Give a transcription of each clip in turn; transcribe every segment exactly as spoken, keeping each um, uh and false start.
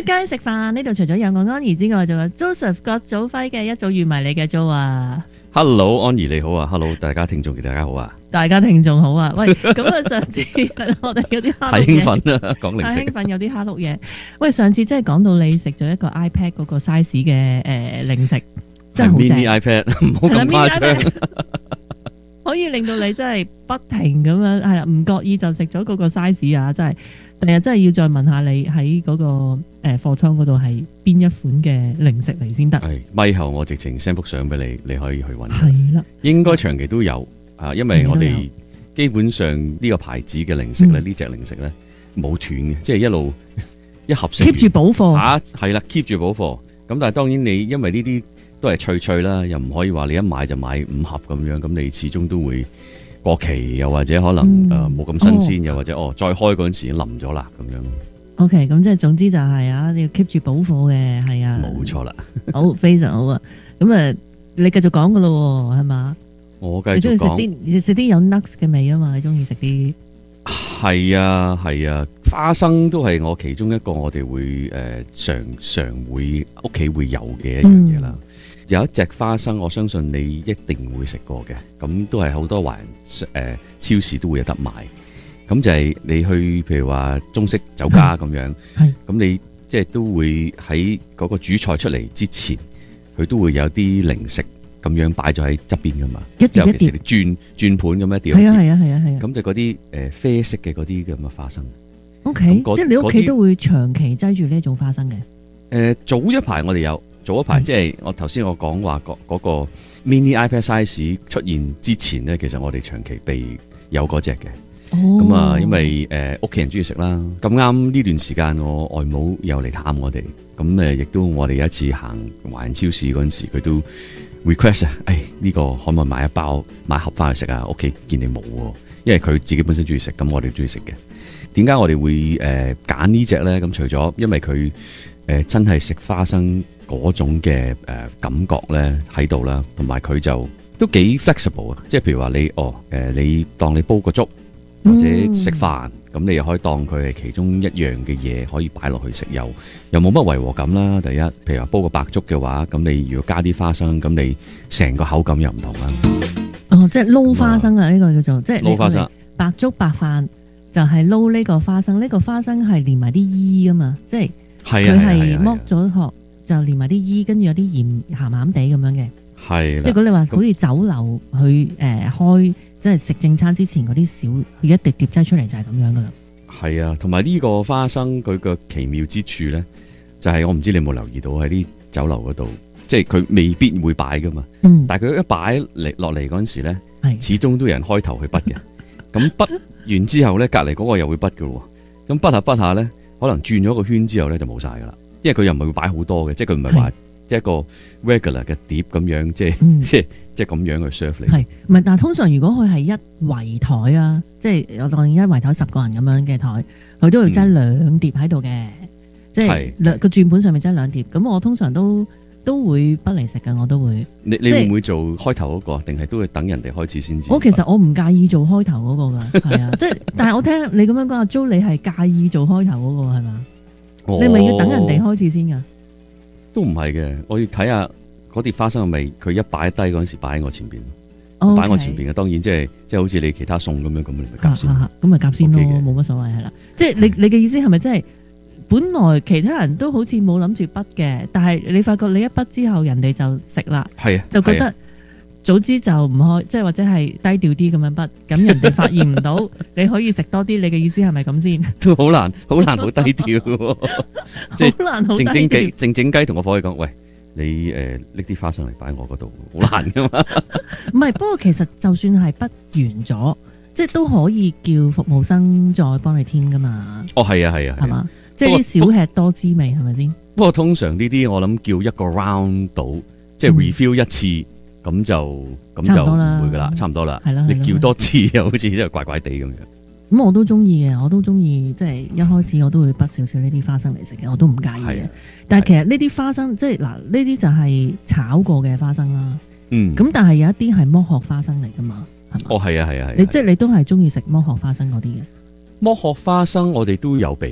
街食飯呢度除咗有我安怡之外，仲有 Joseph 郭祖輝嘅一早預埋你嘅 Jo 啊 Hello 安怡你好啊 Hello 大家聽眾大家好啊， 大家聽眾好啊，喂，咁啊上次我哋有啲太興奮啦，講零食， 太興奮有啲蝦碌嘢。喂，上次真係講到你食咗一個 iPad 嗰個 size 嘅誒零食，真係好正。 mini iPad 唔好咁誇張， 可以令到你真係不停咁樣係啦，唔覺意就食咗嗰個 size 啊！真係，第日真係要再問下你喺嗰個誒貨倉嗰度係邊一款嘅零食嚟先得。 係咪後我直情 send 幅相俾你，你可以去揾。 係啦， 應該長期都有啊，因為我哋基本上呢個牌子嘅零食咧，呢隻零食咧冇斷嘅，即係一路一盒食 keep 住補貨嚇，係啦 keep 住補貨。咁但係當然你因為呢啲都係脆脆啦，又唔可以話你一買就買五盒咁樣，咁你始終都會過期，又或者可能誒冇咁新鮮，又或者哦再開嗰陣時腍咗啦咁樣。 OK， 咁即係總之就係啊，要 keep 住補貨嘅，係啊， 冇錯啦。 好，非常好啊。咁啊，你繼續講噶咯，係嘛？ 我繼續講。 你中意食啲食啲有 nuts 嘅味啊嘛？你中意食啲？ 係啊係啊，花生都係我其中一個我哋會誒、呃、常常會屋企會有嘅一樣嘢啦。嗯、有一隻花生，我相信你一定會食過嘅，咁都係好多華人誒、呃、超市都會有得賣。咁就係你去譬如話中式酒家咁樣，咁你即係都會喺嗰個主菜出嚟之前，佢都會有啲零食咁樣擺咗喺側邊噶嘛， 一碟一碟， 尤其是你轉轉盤咁一碟， 係啊係啊係啊係啊，咁就嗰啲誒啡色嘅嗰啲咁嘅花生。 O K，即係你屋企都會長期擠住呢種花生嘅。誒、 呃，早一排我哋有，早一排即係我頭先我講話嗰嗰個 mini iPad size 出現之前咧，其實我哋長期備有嗰隻嘅。咁啊、哦，因為誒屋企人中意食啦，咁啱呢段時間我外母又嚟探我哋，咁誒亦都我哋有一次行華人超市嗰陣時，佢都 request 啊，誒呢個可唔可以買一包買一盒翻去食啊？屋企見你冇喎，因為佢自己本身中意食，咁我哋中意食嘅。點解我哋會誒揀呢隻咧？咁除咗因為佢誒、呃、真係食花生嗰種嘅誒、呃、感覺咧喺度啦，同埋佢就都幾 flexible 啊，即係譬如話你哦誒、呃、你當你煲個粥。或者食飯，咁你又可以當佢係其中一樣嘅嘢，可以擺落去食，又又冇乜違和感啦。第一，譬如話煲個白粥嘅話，咁你如果加啲花生，咁你成個口感又唔同啦。 哦，即係撈花生啊！呢、這個叫做即係撈花生。 白粥白飯就係撈呢個花生，呢、這個花生係連埋啲衣噶嘛，即係佢係剝咗殼就連埋啲衣，跟住有啲鹽鹹鹹地咁樣嘅。係。即係如果你話好似酒樓去誒、呃、開。即係食正餐之前嗰啲小，而一碟碟擠出嚟就係咁樣噶啦。係啊，同埋呢個花生佢個奇妙之處咧，就係、是、我唔知你有冇留意到喺啲酒樓嗰度，即係佢未必會擺噶嘛。嗯。但係佢一擺嚟落嚟嗰陣時咧，始終都有人開頭去筆嘅。咁筆完之後咧，隔離嗰個又會筆噶喎。咁筆下筆下咧，可能轉咗個圈之後咧就冇晒噶啦。因為佢又唔係會擺好多嘅，即係佢唔係話即係一個 regular 嘅碟咁樣，即係、嗯、即係。即係咁樣去 serve 你係唔係？但係通常如果佢係一圍台啊，即係我當一圍台十個人咁樣嘅台，佢都會擠兩碟喺度嘅，嗯、即係兩個轉盤上面擠兩碟。咁我通常都都會不嚟食㗎，我都會。 你你會唔會做開頭嗰、嗰個，定係都會等人哋開始先至？ 我其實我唔介意做開頭嗰個㗎，係啊，即係但係我聽你咁樣講，阿 Jo 你係介意做開頭嗰個係嘛？哦、你咪要等人哋開始先㗎？ 都唔係嘅，我要睇下。嗰碟花生係咪佢一擺低嗰陣時擺喺我前邊，擺喺我前邊嘅，當然即係即係好似你其他餸咁樣，咁你咪夾先，咁咪夾先咯，冇乜所謂係啦。即係你你嘅意思係咪即係本來其他人都好似冇諗住筆嘅，但係你發覺你一筆之後，人哋就食啦，係啊，就覺得早知就唔開，即係或者係低調啲咁樣筆，咁人哋發現唔到，你可以食多啲。你嘅意思係咪咁先？都好難，好難好低調嘅，即係靜靜雞靜靜雞同我伙計講，喂。你誒拎啲花生嚟擺我嗰度，好難噶嘛？唔係，不過其實就算係筆完咗，即係都可以叫服務生再幫你添噶嘛。哦，係啊，係啊，係嘛？即係啲少吃多滋味，係咪先？不過通常呢啲我諗叫一個 round 到，即係 refill 一次，咁就咁就唔會噶啦，差唔多啦。係啦，你叫多次又好似真係怪怪地咁樣。咁我都中意嘅，我都中意，即係一開始我都會筆少少呢啲花生嚟食嘅，我都唔介意嘅。但係其實呢啲花生，即係嗱，呢啲就係炒過嘅花生啦。嗯。咁但係有一啲係剝殼花生嚟噶嘛，係嘛？哦，係啊，係啊，係。你即係你都係中意食剝殼花生嗰啲嘅？剝殼花生我哋都有備嘅，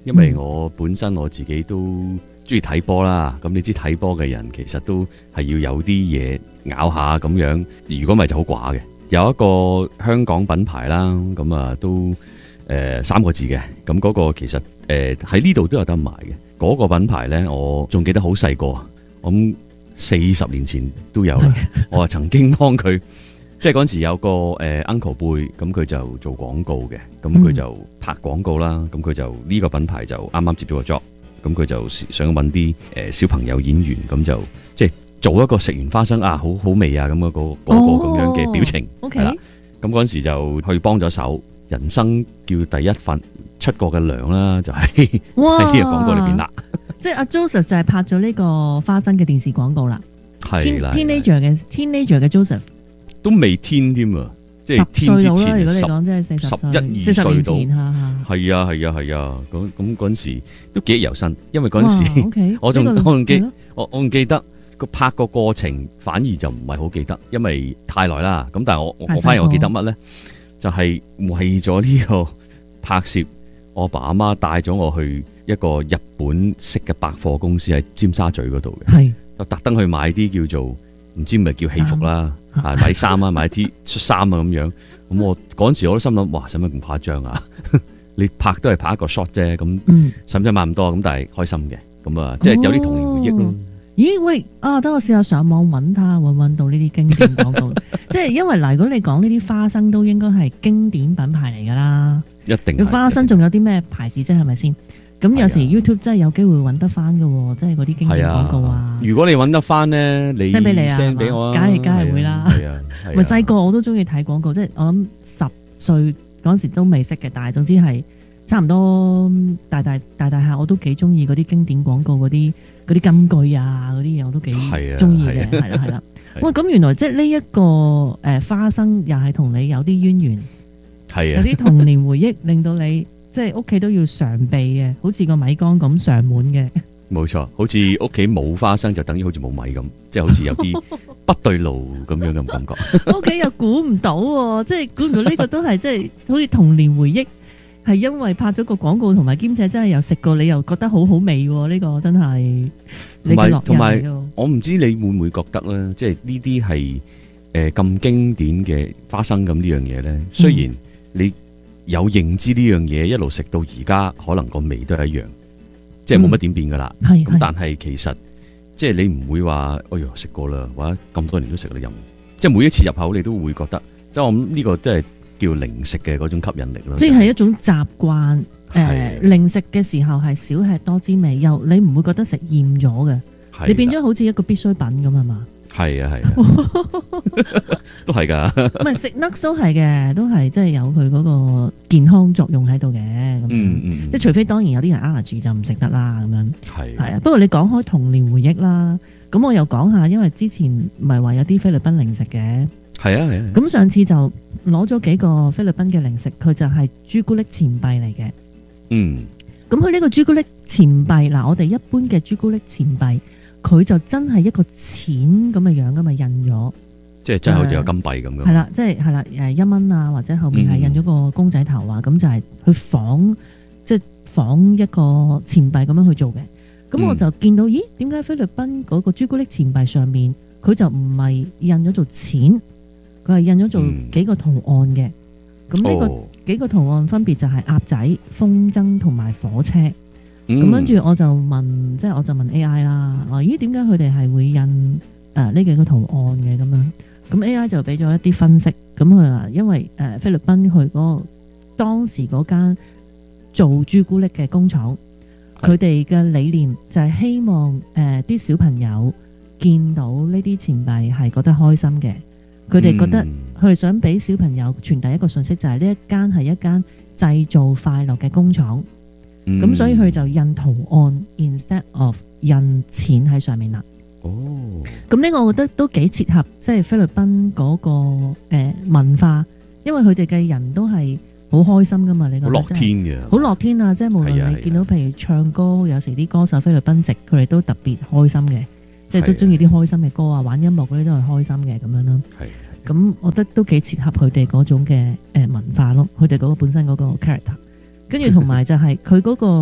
因為我本身我自己都中意睇波啦。咁你知睇波嘅人其實都係要有啲嘢咬下咁樣，如果唔係就好寡嘅。有一個香港品牌啦，咁啊都誒、呃、三個字嘅，咁嗰個其實誒喺呢度都有得賣嘅。嗰、嗰個品牌咧，我仲記得好細個，我諗四十年前都有啦。我啊曾經幫佢。即係嗰陣時有個誒 uncle 輩，咁佢就做廣告嘅，咁佢就拍廣告啦，咁佢就呢個品牌就啱啱接咗個 job，咁佢就想揾啲誒小朋友演員，咁就即係做一個食完花生啊，好好味啊咁嘅嗰嗰個咁樣嘅表情，係啦。咁嗰陣時就去幫咗手，人生叫第一份出過嘅糧啦，就係喺呢個廣告裏邊啦。 即係阿 Joseph 就係拍咗呢個花生嘅電視廣告啦， 係啦 ，teenager 嘅 teenager 嘅 Joseph。 都未天添啊！即係天之前，如果你講即係四十十一二歲到，係啊係啊係啊！咁咁嗰陣時都記憶猶新，因為嗰陣時 okay, 我仲我仲記我我仲記得個拍個過程，反而就唔係好記得，因為太耐啦。咁但係我我反而我記得乜咧？就係、是、為咗呢個拍攝，我爸阿媽帶咗我去一個日本式嘅百貨公司喺尖沙咀嗰度嘅，就特登去買啲叫做唔知咪叫戲服啦。啊！買衫啊，買 T 恤衫啊咁樣，咁我嗰陣時我都心諗，哇！使乜咁誇張啊？你拍都係拍一個 shot 啫，咁使唔使買咁多？咁但係開心嘅，咁啊，即係有啲童年回憶咯。 咦？喂！啊，等我試下上網揾下，揾揾到呢啲經典廣告。即係因為嗱，如果你講呢啲花生都應該係經典品牌嚟㗎啦， 一定。 花生仲有啲咩牌子啫？係咪先？咁有時 YouTube 真係有機會揾得翻㗎喎，即係嗰啲經典廣告啊。 如果你揾得翻咧，你 send 俾你啊 ，send 俾我啊，梗係梗係會啦。係啊， 咪細個我都中意睇廣告，即係我諗十歲嗰陣時都未識嘅，但係總之係差唔多大大大大下我都幾中意嗰啲經典廣告嗰啲嗰啲金句啊嗰啲嘢我都幾中意嘅，係啦係啦。喂，咁原來即係呢一個誒花生又係同你有啲淵源，係啊，有啲童年回憶令到你。即係屋企都要常備嘅，好似個米缸咁常滿嘅。 冇錯，好似屋企冇花生就等於好似冇米咁，即係好似有啲不對路咁樣嘅感覺。 屋企又估唔到喎，即係估唔到呢個都係即係好似童年回憶，係因為拍咗個廣告同埋兼且真係又食過，你又覺得好好味喎。呢個真係你嘅樂趣。同埋我唔知你會唔會覺得咧，即係呢啲係誒咁經典嘅花生咁呢樣嘢咧，雖然你。嗯有認知呢樣嘢，一路食到而家，可能個味都係一樣，即係冇乜點變噶啦。咁、嗯、但係其實即係你唔會話，哎喲食過啦，或者咁多年都食啦，又即係每一次入口你都會覺得，即係我諗呢個都係叫零食嘅嗰種吸引力咯。即係一種習慣，誒、呃、零食嘅時候係少吃多滋味，又你唔會覺得食厭咗嘅，你變咗好似一個必需品咁啊嘛。係啊係啊，都係噶。唔係食 nuts 都係嘅，都係即係有佢嗰個健康作用喺度嘅。嗯嗯，即係除非當然有啲人 allergy 就唔食得啦咁樣。係係啊，不過你講開童年回憶啦，咁我又講下，因為之前唔係話有啲菲律賓零食嘅。係啊係啊。咁上次就攞咗幾個菲律賓嘅零食，佢就係朱古力錢幣嚟嘅。嗯。咁佢呢個朱古力錢幣，嗱我哋一般嘅朱古力錢幣。佢就真係一個錢咁嘅樣噶嘛，印咗，即係真係好似有金幣咁嘅。係啦，即係係啦，誒一蚊啊，或者後面係印咗個公仔頭啊，咁、嗯、就係去仿，即係仿一個錢幣咁樣去做嘅。咁我就見到，嗯、咦？點解菲律賓嗰個朱古力錢幣上面佢就唔係印咗做錢，佢係印咗做幾個圖案嘅。咁、嗯、呢個幾個圖案分別就係鴨仔、風箏同埋火車。咁跟住我就問，即係我就問 A I 啦，話咦點解佢哋係會印誒呢、呃、幾個圖案嘅咁樣？咁 A I 就俾咗一啲分析，咁佢話因為誒、呃、菲律賓佢嗰個當時嗰間做朱古力嘅工廠，佢哋嘅理念就係希望誒啲、呃、小朋友見到呢啲錢幣係覺得開心嘅，佢哋覺得佢哋想俾小朋友傳遞一個信息，就係呢一間係一間製造快樂嘅工廠。咁、嗯、所以佢就印圖案 instead of 印錢喺上面啦。哦，咁呢個我覺得都幾切合，即係菲律賓嗰個誒文化，因為佢哋嘅人都係好開心噶嘛。你覺得好樂天嘅，好樂天啊！即係無論你見到譬如唱歌，有時啲歌手菲律賓籍，佢哋都特別開心嘅，即係都中意啲開心嘅歌啊，玩音樂嗰啲都係開心嘅咁樣咯。係，咁我覺得都幾切合佢哋嗰種嘅誒文化咯，佢哋嗰個本身嗰個 character。跟住同埋就係佢嗰個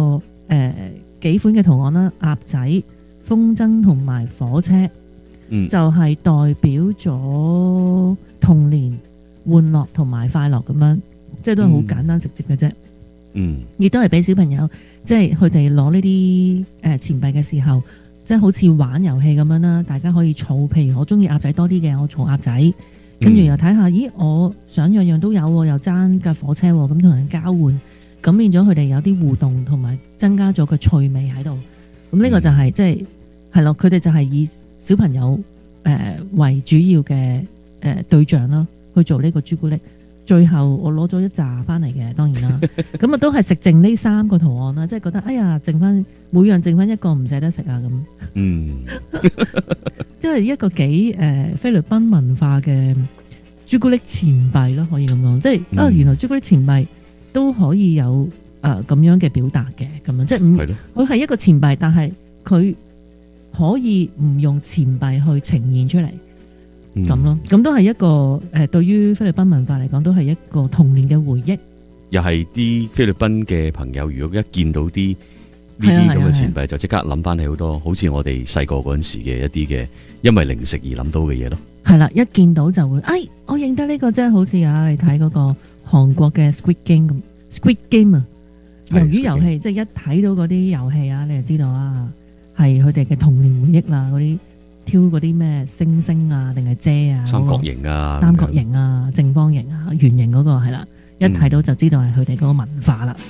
誒幾款嘅圖案啦，鴨仔、風箏同埋火車，嗯、就係、是、代表咗童年玩樂同埋快樂咁樣，即係都係好簡單直接嘅啫。嗯，亦都係俾小朋友，即係佢哋攞呢啲誒錢幣嘅時候，即係好似玩遊戲咁樣啦。大家可以儲，譬如我中意鴨仔多啲嘅，我儲鴨仔，跟住又睇下，咦，我想樣樣都有，又爭架火車，咁同人交換，咁變咗佢哋有啲互動，同埋增加咗個趣味喺度。咁呢個就係、是、即係係咯，佢哋就係以小朋友誒、呃、為主要嘅誒、呃、對象啦，去做呢個朱古力。最後我攞咗一紮翻嚟嘅，當然啦，咁啊都係食剩呢三個圖案啦，即係覺得哎呀，剩翻每樣剩翻一個唔捨得食啊咁。嗯，即係一個幾誒、呃、菲律賓文化嘅朱古力錢幣咯，可以咁講，即係啊、嗯、原來朱古力錢幣都可以有誒咁、呃、樣嘅表達嘅，咁樣即係唔佢係一個錢幣，但係佢可以唔用錢幣去呈現出嚟。咁咯，咁都係一個誒，對於菲律賓文化嚟講，都係一個童年嘅回憶。又係啲菲律賓嘅朋友，如果一見到啲呢啲咁嘅錢幣，就即刻諗翻起好多，好似我哋細個嗰陣時嘅一啲嘅，因為零食而諗到嘅嘢咯。係啦，一見到就會，哎，我認得呢個真係好似啊，你睇嗰個韓國嘅 Squid Game 咁，Squid Game 啊，魷魚遊戲，即係一睇到嗰啲遊戲啊，你就知道啊，係佢哋嘅童年回憶啦，嗰啲。挑嗰啲咩星星啊，定係遮啊，三角形啊，三角形啊，正方形啊，圓形嗰個係啦，一睇到就知道係佢哋嗰個文化啦。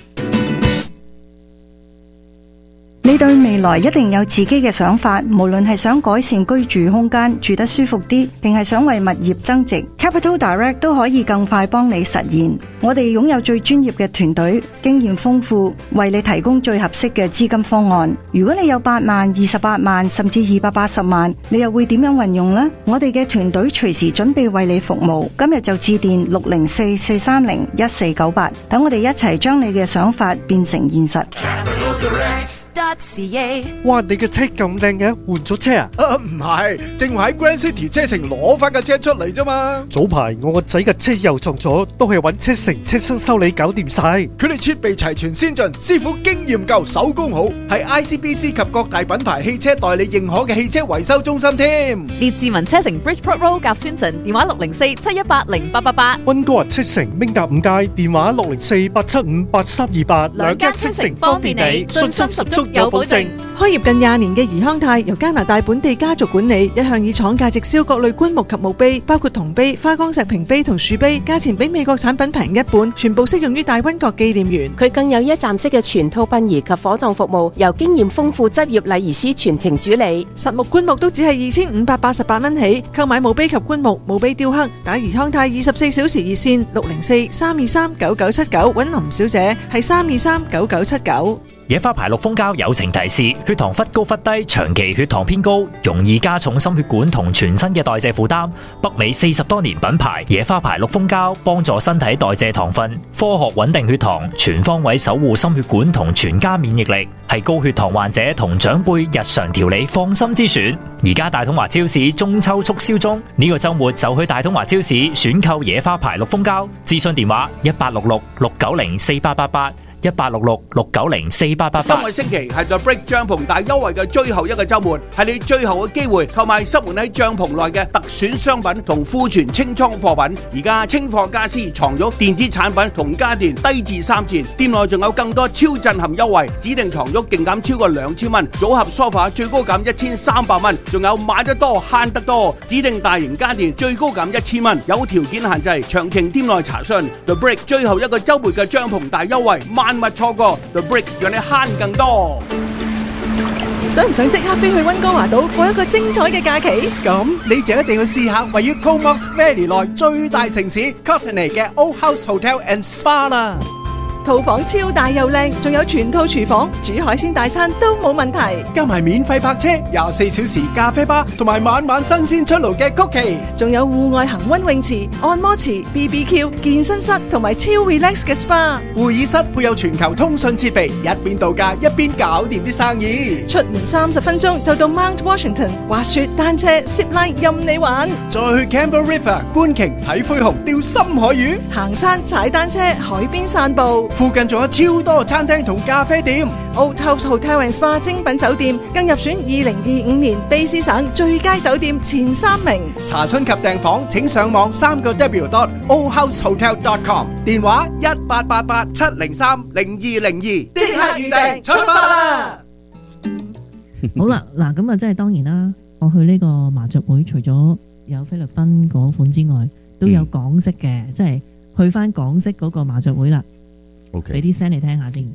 你對未來一定有自己嘅想法，無論係想改善居住空間，住得舒服啲，定係想為物業增值， Capital Direct 都可以更快幫你實現。我哋擁有最專業嘅團隊，經驗豐富，為你提供最合適嘅資金方案。如果你有八萬、二十八萬甚至二百八十萬，你又會點樣運用呢？我哋嘅團隊隨時準備為你服務。今日就致電六零四四三零一四九八，等我哋一齊將你嘅想法變成現實。 哇！你嘅車咁靚嘅，換咗車啊？ 啊，唔係，正話喺 Grand City 車城攞翻架車出嚟啫嘛。 早排我個仔嘅車又撞咗，都係揾車城車身修理搞掂晒。 佢哋設備齊全先進，師傅經驗夠，手工好，係 I C B C 及各大品牌汽車代理認可嘅汽車維修中心添。 列治文車城 Bridgeport Road 夾 Simpson， 電話六零四七一八零八八八。 溫哥華車城明達五街，電話六零四八七五八三二八。 兩間車城方便你，信心十足有保證。 開業近廿年嘅怡康泰由加拿大本地家族管理，一向以廠價直銷各類棺木及墓碑，包括銅碑、花崗石屏碑同樹碑，價錢比美國產品平一半，全部適用於大溫國紀念園。 佢更有一站式嘅全套殯儀及火葬服務，由經驗豐富執業禮儀師全程主理。 實木棺木都只係二千五百八十八蚊起，購買墓碑及棺木、墓碑雕刻，打怡康泰二十四小時熱線六零四三二三九九七九，揾林小姐係三二三九九七九。 野花牌綠蜂膠友情提示：血糖忽高忽低，長期血糖偏高，容易加重心血管同全身嘅代謝負擔。北美四十多年品牌野花牌綠蜂膠，幫助身體代謝糖分，科學穩定血糖，全方位守護心血管同全家免疫力，係高血糖患者同長輩日常調理放心之選。而家大統華超市中秋促銷中，呢、這個週末就去大統華超市選購野花牌綠蜂膠。諮詢電話一八六六六九零四八八八。一八六六六九零四八八八。 今個星期係 The Brick 帳篷大優惠嘅最後一個週末，係你最後嘅機會購買塞滿喺帳篷內嘅特選商品同庫存清倉貨品。而家清貨家私、床褥、電子產品同家電低至三折，店內仲有更多超震撼優惠，指定床褥勁減超過兩千蚊，組合梳化最高減一千三百蚊，仲有買得多慳得多，指定大型家電最高減一千蚊，有條件限制，詳情店內查詢。The Brick 最後一個週末嘅帳篷大優惠，萬勿錯過 The Brick， 讓你慳更多。 想唔想即刻飛去溫哥華島過一個精彩嘅假期？ 咁你就一定要試下位於 Comox Valley 內最大城市 Courtenay 嘅 Old House Hotel and Spa 啦。 套房超大又靚，仲有全套廚房，煮海鮮大餐都冇問題。 加埋免費泊車、廿四小時咖啡吧，同埋晚晚新鮮出爐嘅曲奇， 仲有戶外恒溫泳池、按摩池、B B Q、健身室同埋超 relax 嘅 S P A。 會議室配有全球通訊設備，一邊度假一邊搞掂啲生意。 出門三十分鐘就到 Mount Washington， 滑雪、單車、zip line 任你玩。 再去 Campbell River 觀鯨、睇灰熊、釣深海魚， 行山、踩單車、海邊散步。 附近仲有超多餐廳同咖啡店。 Old House Hotel and Spa 精品酒店更入選二零二五年卑詩省最佳酒店前三名。 查詢及訂房請上網三個 W dot old house hotel dot com， 電話一八八八七零三零二零二，即刻預訂出發啦！ 好啦，嗱咁啊，即係當然啦。我去呢個麻雀會，除咗有菲律賓嗰款之外，都有港式嘅，嗯、即係去翻港式嗰個麻雀會啦。OK， 俾啲聲你聽下先。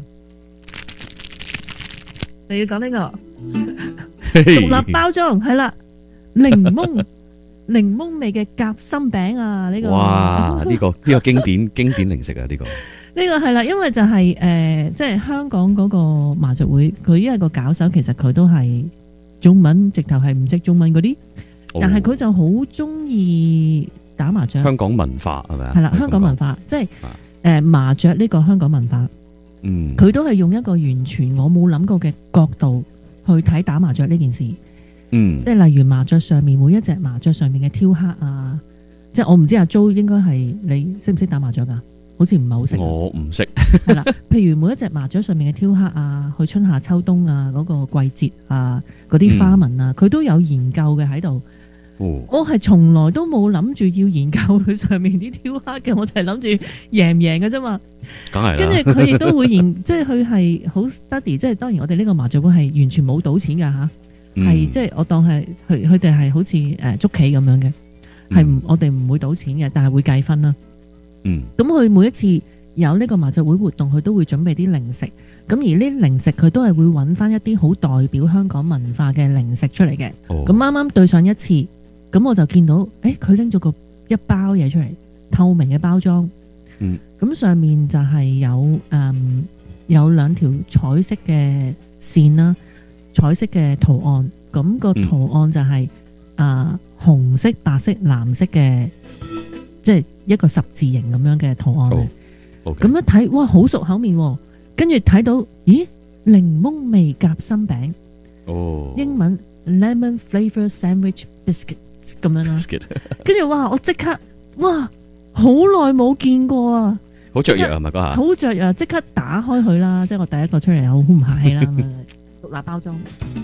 你要講呢、這個獨立包裝係啦，檸檬檸檬味嘅夾心餅啊！呢、這個哇，呢、這個呢、這個經典經典零食啊！呢、這個呢個係啦，因為就係、是、誒、呃，即係香港嗰個麻雀會，佢因為個搞手其實佢都係。中文直頭係唔識中文嗰啲，但係佢就好中意打麻雀。香港文化係咪啊？係啦，香港文化即係誒麻雀呢個香港文化，嗯，佢都係用一個完全我冇諗過嘅角度去睇打麻雀呢件事，嗯，即係例如麻雀上面每一隻麻雀上面嘅雕刻啊，即係我唔知阿 Jo 應該係你識唔識打麻雀㗎？好似唔係好識，我唔識。係啦，譬如每一隻麻雀上面嘅雕刻啊，去春夏秋冬啊，嗰、嗰個季節啊，嗰啲花紋啊，佢、嗯、都有研究嘅喺度。我係從來都冇諗住要研究佢上面啲雕刻嘅，我就係諗住贏唔贏嘅啫嘛。梗係啦。跟住佢亦都會研，即係佢係好 study，即係當然我哋呢個麻雀會係完全冇賭錢㗎吓，係即係我當係佢佢哋係好似誒捉棋咁樣嘅，係、嗯、我哋唔會賭錢嘅，但係會計分啦。嗯，咁佢每一次有呢個麻雀會活動，佢都會準備啲零食。咁而呢零食佢都係會揾翻一啲好代表香港文化嘅零食出嚟嘅。咁啱啱對上一次，咁我就見到，誒佢拎咗個一包嘢出嚟，透明嘅包裝。嗯，咁上面就係有誒、嗯、有兩條彩色嘅線啦，彩色嘅圖案。咁、個圖案就係、是嗯、啊紅色、白色、藍色嘅，即係一個十字形咁樣嘅圖案嘅，咁、oh, okay. 一睇哇好熟口面，跟住睇到咦檸檬味夾心餅，哦、oh. 英文 lemon flavour sandwich biscuit 咁樣啦，跟住哇我即刻哇好耐冇見過啊，好雀躍係咪嗰下？好雀躍，即刻打開佢啦，即係我第一個出嚟好唔客氣啦，獨立包裝，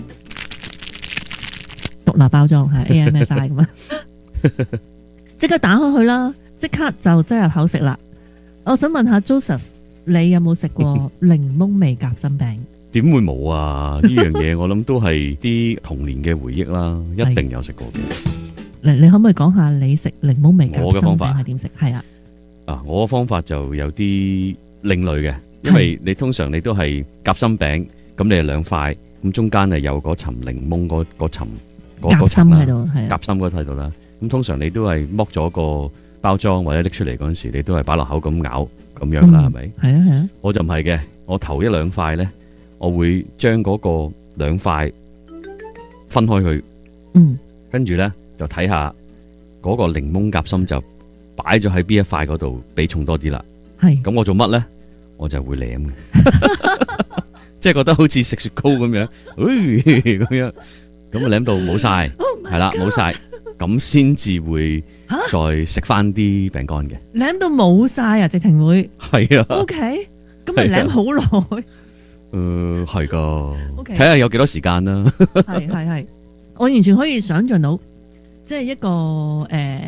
獨立包裝係 A M S I 咁啊。即刻打開佢啦！即刻就擠入口食啦！我想問下 Joseph， 你有冇食過檸檬味夾心餅？點會冇啊？呢樣嘢我諗都係啲童年嘅回憶啦，一定有食過嘅。嚟，你可唔可以講下你食檸檬味夾心餅係點食？係啊，啊，我嘅方法就有啲另類嘅，因為你通常你都係夾心餅，咁你係兩塊，咁中間係有嗰層檸檬嗰嗰層夾心喺度，係夾心嗰喺度啦。咁通常你都係剝咗個包裝或者拎出嚟嗰陣時，你都係擺落口咁咬咁樣啦，係咪？係啊係啊。我就唔係嘅，我頭一兩塊咧，我會將嗰個兩塊分開佢，嗯，跟住咧就睇下嗰個檸檬夾心就擺咗喺邊一塊嗰度，比重多啲啦。係。咁我做乜咧？我就會舐嘅，即係覺得好似食雪糕咁樣，誒咁樣，咁啊舐到冇晒，係啦冇晒。咁先至會再食翻啲餅乾嘅，舐到冇晒啊！直情會係啊。O K，咁咪舐好耐。誒，係噶。睇下有幾多時間啦。係係係，我完全可以想象到，即係一個誒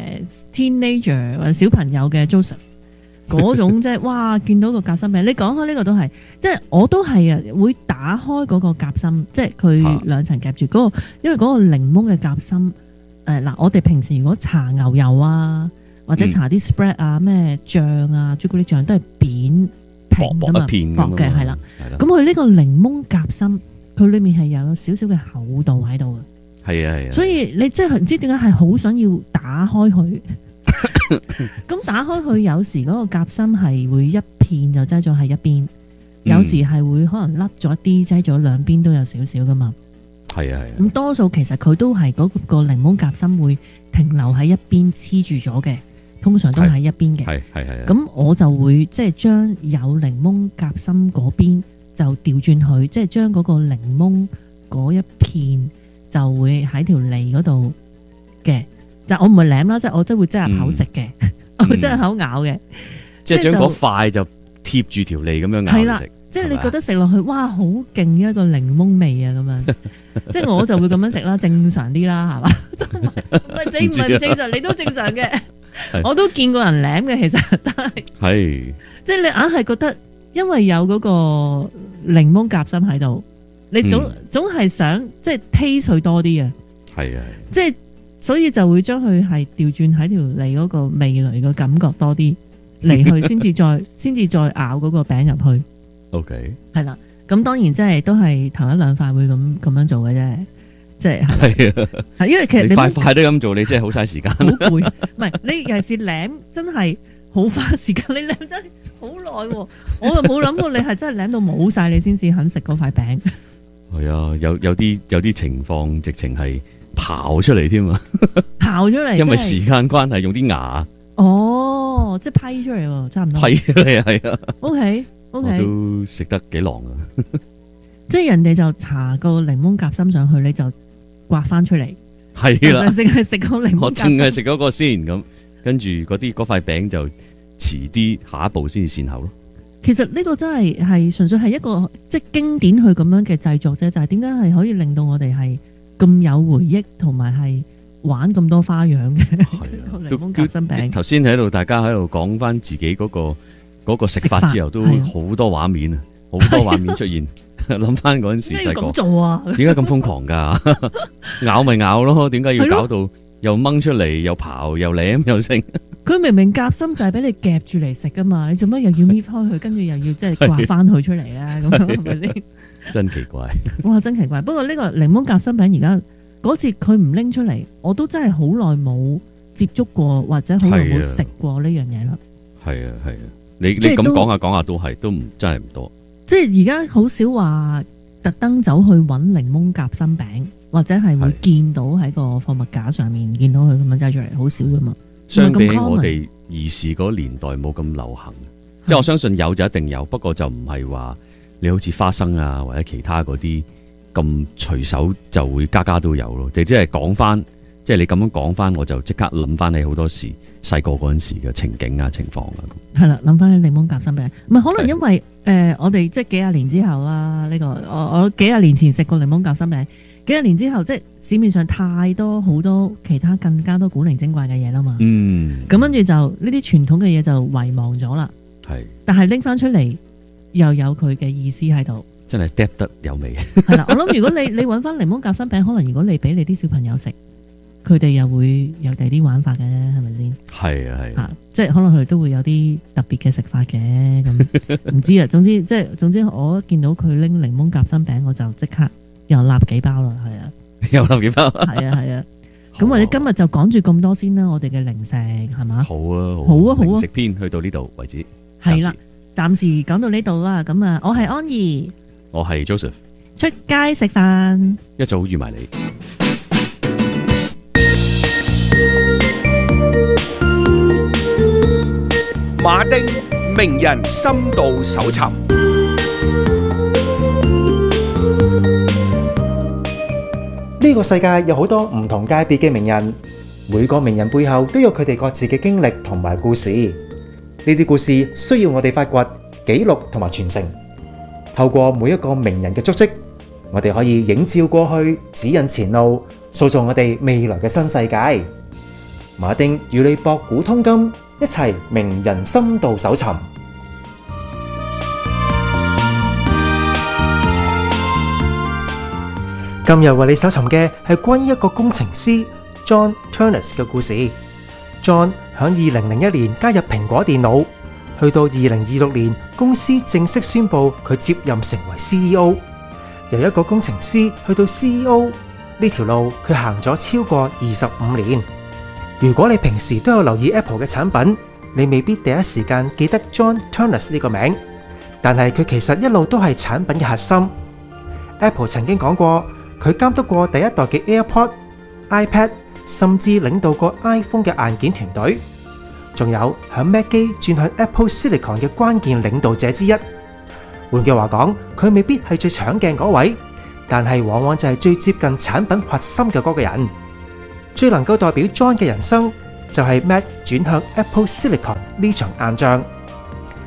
teenager 或者小朋友嘅 Joseph 嗰種，即係哇，見到個夾心餅。你講開呢個都係，即係我都係啊，會打開嗰個夾心，即係佢兩層夾住嗰個，因為嗰個檸檬嘅夾心。誒嗱，我哋平時如果搽牛油啊，或者搽啲 spread 啊、咩醬啊、朱古力醬都係扁平噶嘛，薄嘅係啦。咁佢呢個檸檬夾心，佢裏面係有少少嘅厚度喺度嘅。係啊係啊。所以你真係唔知點解係好想要打開佢。咁打開佢，有時嗰個夾心係會一片就擠咗喺一邊，嗯、有時係會可能甩咗一啲，擠咗兩邊都有少少噶嘛。係啊係啊，咁多數其實佢都係嗰個檸檬夾心會停留喺一邊黐住咗嘅，通常都喺一邊嘅。係係係。咁我就會即係將有檸檬夾心嗰邊就調轉佢，即係將嗰個檸檬嗰一片就會喺條脷嗰度嘅。但我唔係舐啦，即係我都會擠入口食嘅，嗯、我會擠入口咬嘅。即係將嗰塊就貼住條脷咁樣咬嚟食。 即係你覺得食落去，哇，好勁一個檸檬味啊咁樣，即係我就會咁樣食啦，正常啲啦，係嘛？唔係你唔係唔正常，你都正常嘅。我都見過人舐嘅，其實係，即係你硬係覺得，因為有嗰個檸檬夾心喺度，你總、嗯、總係想即係 taste 佢多啲啊。係啊，即係所以就會將佢係調轉喺條脷嗰個味蕾嘅感覺多啲嚟去，先至再先至再咬嗰個餅入去。OK， 係啦，咁當然即係都係頭一兩塊會咁咁樣做嘅啫，即係係啊，係因為其實你快快都咁做，你真係好嘥時間，好攰。唔係你尤其是舐真係好花時間，你舐真係好耐，我又冇諗過你係真係舐到冇晒，你先至肯食嗰塊餅。係啊，有有啲有啲情況直情係刨出嚟添啊，刨出嚟，因為時間關係用啲牙。哦，即係批出嚟，差唔多。批係啊係啊。OK。Okay. 我都食得幾狼啊！即係人哋就搽個檸檬夾心上去，你就刮翻出嚟。係啦，淨係食個檸檬夾心。我淨係食嗰個先，咁跟住嗰啲嗰塊餅就遲啲下一步先至善後咯。其實呢個真係係純粹係一個即係經典去咁樣嘅製作啫，但係點解係可以令到我哋係咁有回憶，同埋係玩咁多花樣嘅檸檬夾心餅？頭先喺度，大家喺度講翻自己嗰個。嗰個食法之後都好多畫面啊，好多畫面出現。諗翻嗰陣時細個，點解咁做啊？點解咁瘋狂㗎？咬咪咬咯，點解要搞到又掹出嚟，又刨又舐又剩？佢明明夾心就係俾你夾住嚟食㗎嘛，你做乜又要搣開佢，跟住又要即係刮翻佢出嚟咧？咁樣係咪先？真奇怪！哇，真奇怪！不過呢個檸檬夾心餅而家嗰次佢唔拎出嚟，我都真係好耐冇接觸過，或者好耐冇食過呢樣嘢啦。係啊，係啊。你你咁講下講下都係都唔真係唔多，即係而家好少話特登走去揾檸檬夾心餅，或者係會見到喺個貨物架上面見到佢咁樣擠出嚟，好少噶嘛。相比我哋兒時嗰年代冇咁流行，即係我相信有就一定有，不過就唔係話你好似花生啊或者其他嗰啲咁隨手就會家家都有咯。即係講翻，即係你咁樣講翻，我就即刻諗翻起好多時。細個嗰陣時嘅情景啊、情況啊，係啦，諗翻起檸檬夾心餅，唔係可能因為誒、呃、我哋即係幾廿年之後啦，呢、呢個我我幾廿年前食過檸檬夾心餅，幾廿年之後即係市面上太多好多其他更加多古靈精怪嘅嘢啦嘛，嗯，咁跟住就呢啲傳統嘅嘢就遺忘咗啦，係，但係拎翻出嚟又有佢嘅意思喺度，真係嗒得有味，係啦，我諗如果你你揾翻檸檬夾心餅，可能如果你俾你啲小朋友食。佢哋又會有第啲玩法嘅，係咪先？係啊係啊，即係可能佢哋都會有啲特別嘅食法嘅，咁唔知啊。總之即係總之，我見到佢拎檸檬夾心餅，我就即刻又立幾包啦，係啊，又立幾包，係啊係啊。咁我哋今日就講住咁多先啦，我哋嘅零食係嘛？好啊好啊好啊，食篇去到呢度為止。係啦，暫時講到呢度啦。咁啊，我係安怡，我係 Joseph， 出街食飯，一早預埋你。 馬丁名人深度搜尋。 呢個世界有好多唔同界別嘅名人，每個名人背後都有佢哋各自嘅經歷同埋故事。呢啲故事需要我哋發掘、記錄同埋傳承。透過每一個名人嘅足跡，我哋可以映照過去，指引前路，塑造我哋未來嘅新世界。馬丁與你博古通今，一齊名人深度搜尋。今日為你搜尋嘅係關於一個工程師 John Ternus 嘅故事。John 響二零零一年加入蘋果電腦，去到二零二六年，公司正式宣布佢接任成為 C E O。由一個工程師去到 C E O 呢條路，佢行咗超過二十五年。如果你平時都有留意 Apple 嘅產品，你未必第一時間記得 John Ternus 呢個名，但係佢其實一路都係產品嘅核心。Apple 曾經講過，佢監督過第一代嘅 AirPod、iPad， 甚至領導過 iPhone 嘅硬件團隊，仲有響 Mac 機轉向 Apple Silicon 嘅關鍵領導者之一。換句話講，佢未必係最搶鏡嗰位，但係往往就係最接近產品核心嘅嗰個人。最能夠代表 John 嘅人生就係 Mac 轉向 Apple Silicon 呢場硬仗。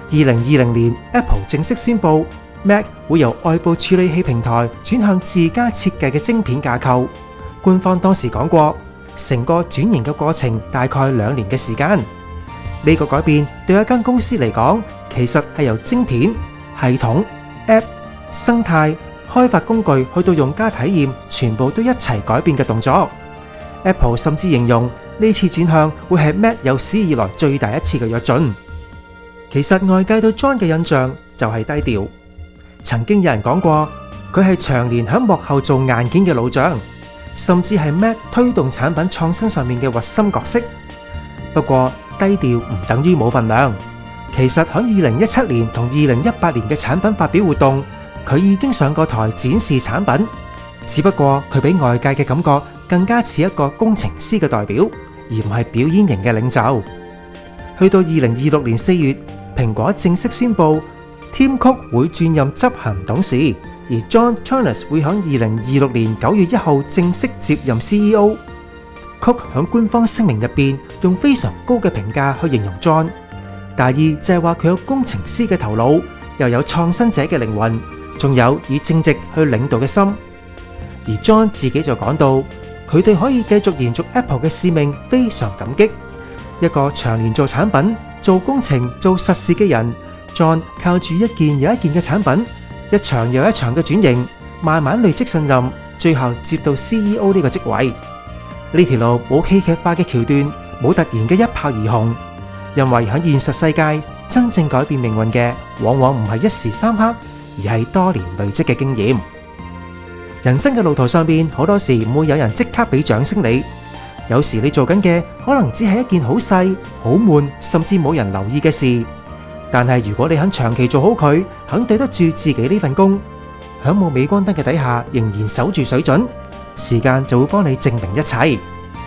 二零二零年 Apple 正式宣布 Mac 會由外部處理器平台轉向自家設計嘅晶片架構。官方當時講過，成個轉型嘅過程大概兩年嘅時間。呢個改變對一間公司嚟講，其實係由晶片、系統、App、生態、開發工具去到用家體驗，全部都一齊改變嘅動作。Apple 甚至形容呢次轉向會係 Mac 有史以來最大一次嘅躍進。其實外界對 John 嘅印象就係低調。曾經有人講過，佢係長年喺幕後做硬件嘅老將，甚至係 Mac 推動產品創新上面嘅核心角色。不過低調唔等於冇份量。其實喺二零一七年同二零一八年嘅產品發表活動，佢已經上過台展示產品。只不過佢俾外界嘅感覺更加似一個工程師嘅代表，而唔係表演型嘅領袖。去到二零二六年四月，蘋果正式宣布 Tim Cook 會轉任執行董事，而 John Ternus 會喺二零二六年九月一號正式接任 C E O。Cook 喺官方聲明入邊用非常高嘅評價去形容 John， 大意就係話佢有工程師嘅頭腦，又有創新者嘅靈魂，仲有以正直去領導嘅心。而 John 自己就講到，佢哋可以繼續延續 Apple 嘅使命，非常感激。一個長年做產品、做工程、做實事嘅人 ，John 靠住一件又一件嘅產品，一場又一場嘅轉型，慢慢累積信任，最後接到 C E O 呢個職位。呢條路冇戲劇化嘅橋段，冇突然嘅一炮而紅，因為喺現實世界，真正改變命運嘅，往往唔係一時三刻，而係多年累積嘅經驗。人生嘅路途上邊，好多時唔會有人即刻俾掌聲你。有時你做緊嘅，可能只係一件好細、好悶，甚至冇人留意嘅事。但係如果你肯長期做好佢，肯對得住自己呢份工，喺冇鎂光燈嘅底下，仍然守住水準，時間就會幫你證明一切。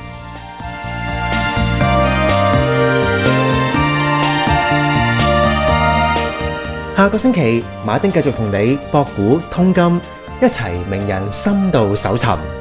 下個星期，馬丁繼續同你博古通今，一齊名人深度搜尋。